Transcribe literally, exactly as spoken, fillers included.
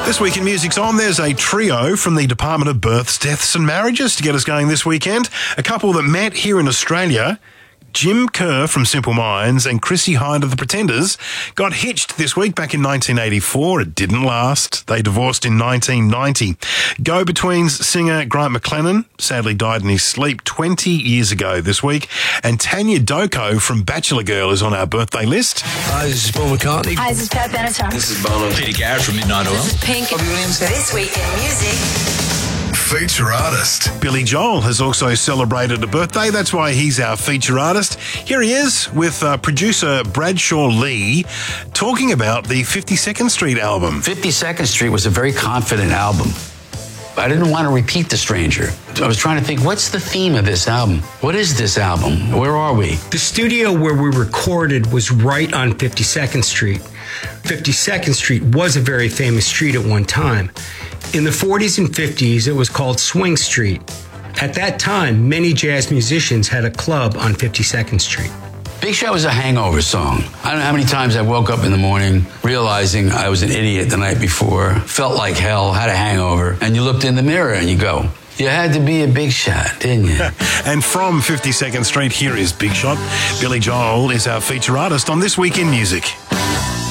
This week in Music's On, there's a trio from the Department of Births, Deaths and Marriages to get us going this weekend. A couple that met here in Australia. Jim Kerr from Simple Minds and Chrissie Hynde of the Pretenders got hitched this week back in nineteen eighty-four. It didn't last. They divorced in nineteen ninety. Go-Betweens singer Grant McLennan sadly died in his sleep twenty years ago this week. And Tanya Doko from Bachelor Girl is on our birthday list. Hi, this is Paul McCartney. Hi, this is Pat Benatar. This is Bono. Peter Garrett from Midnight Oil. This is Pink. Bobby Williams. This week in music. Feature artist. Billy Joel has also celebrated a birthday. That's why he's our feature artist. Here he is with uh, producer Bradshaw Lee talking about the fifty-second Street album. fifty-second Street was a very confident album. I didn't want to repeat The Stranger. I was trying to think, what's the theme of this album? What is this album? Where are we? The studio where we recorded was right on fifty-second Street. fifty-second Street was a very famous street at one time. In the forties and fifties, it was called Swing Street. At that time, many jazz musicians had a club on fifty-second Street. Big Shot was a hangover song. I don't know how many times I woke up in the morning realizing I was an idiot the night before, felt like hell, had a hangover, and you looked in the mirror and you go, you had to be a big shot, didn't you? And from fifty-second Street, here is Big Shot. Billy Joel is our feature artist on This Week in Music.